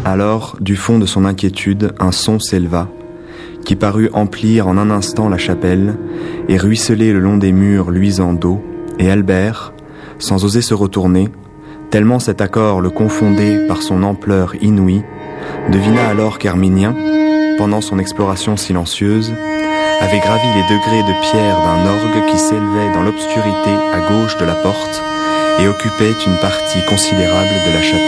Alors, du fond de son inquiétude, un son s'éleva, qui parut emplir en un instant la chapelle et ruisseler le long des murs luisants d'eau, et Albert, sans oser se retourner, tellement cet accord le confondait par son ampleur inouïe, devina alors qu'Arminien, pendant son exploration silencieuse, avait gravi les degrés de pierre d'un orgue qui s'élevait dans l'obscurité à gauche de la porte et occupait une partie considérable de la chapelle.